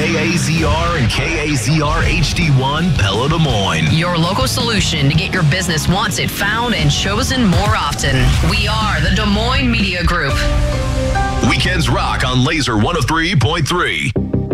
KAZR and KAZR HD1 Pella Des Moines. Your local solution to get your business wanted, found, and chosen more often. We are the Des Moines Media Group. Weekends rock on Laser 103.3.